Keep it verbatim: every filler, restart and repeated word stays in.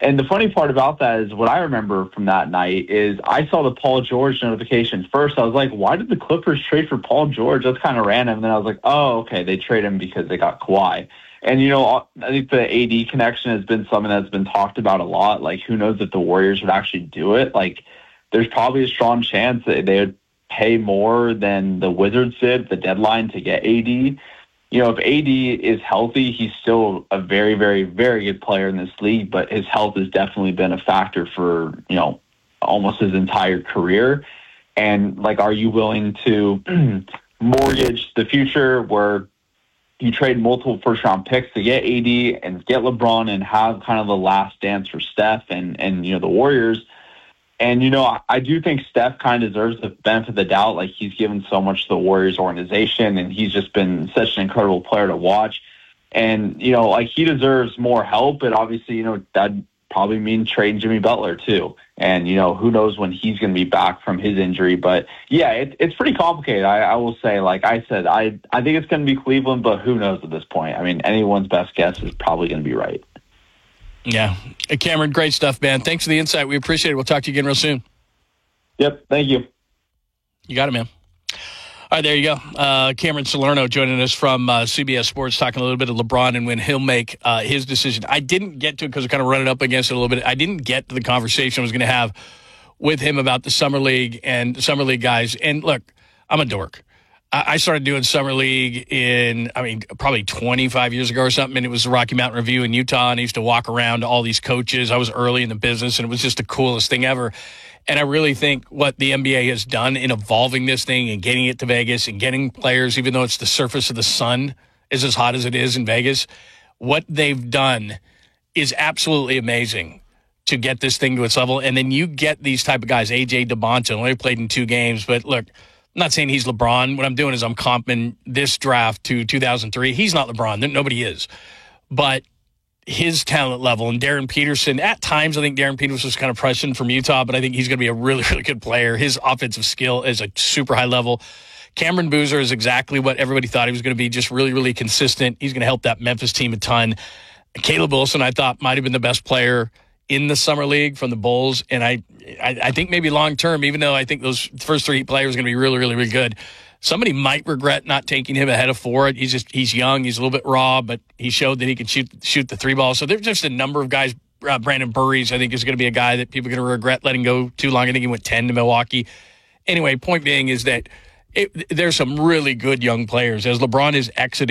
And the funny part about that is what I remember from that night is I saw the Paul George notification first. I was like, why did the Clippers trade for Paul George? That's kind of random. And then I was like, oh, okay, they trade him because they got Kawhi. And, you know, I think the A D connection has been something that's been talked about a lot. Like, who knows if the Warriors would actually do it? Like, there's probably a strong chance that they would pay more than the Wizards did at the deadline to get A D. You know, if A D is healthy, he's still a very, very, very good player in this league, but his health has definitely been a factor for, you know, almost his entire career. And, like, are you willing to mortgage the future where you trade multiple first-round picks to get A D and get LeBron and have kind of the last dance for Steph and, and you know, the Warriors? And, you know, I do think Steph kind of deserves the benefit of the doubt. Like, he's given so much to the Warriors organization, and he's just been such an incredible player to watch. And, you know, like, he deserves more help, but obviously, you know, that'd probably mean trading Jimmy Butler, too. And, you know, who knows when he's going to be back from his injury. But, yeah, it, it's pretty complicated. I, I will say, like I said, I, I think it's going to be Cleveland, but who knows at this point? I mean, anyone's best guess is probably going to be right. Yeah. Hey, Cameron, great stuff, man. Thanks for the insight. We appreciate it. We'll talk to you again real soon. Yep. Thank you. You got it, man. All right, there you go. Uh, Cameron Salerno joining us from uh, C B S Sports, talking a little bit of LeBron and when he'll make uh, his decision. I didn't get to it because we're kind of running up against it a little bit. I didn't get to the conversation I was going to have with him about the Summer League and Summer League guys. And look, I'm a dork. I started doing Summer League in, I mean, probably twenty-five years ago or something, and it was the Rocky Mountain Review in Utah, and I used to walk around to all these coaches. I was early in the business, and it was just the coolest thing ever. And I really think what the N B A has done in evolving this thing and getting it to Vegas and getting players, even though it's the surface of the sun is as hot as it is in Vegas, what they've done is absolutely amazing to get this thing to its level. And then you get these type of guys, A J DeBonta, only played in two games, but look, I'm not saying he's LeBron. What I'm doing is I'm comping this draft to two thousand three. He's not LeBron. Nobody is. But his talent level, and Darren Peterson, at times I think Darren Peterson was kind of pressing from Utah, but I think he's going to be a really, really good player. His offensive skill is a super high level. Cameron Boozer is exactly what everybody thought he was going to be, just really, really consistent. He's going to help that Memphis team a ton. Caleb Wilson, I thought, might have been the best player in the Summer League from the Bulls, and I, I, I think maybe long-term, even though I think those first three players are going to be really, really, really good, somebody might regret not taking him ahead of Ford. He's just he's young, he's a little bit raw, but he showed that he can shoot shoot the three ball. So there's just a number of guys. Uh, Brandon Burries, I think, is going to be a guy that people are going to regret letting go too long. I think he went ten to Milwaukee. Anyway, point being is that it, there's some really good young players. As LeBron is exiting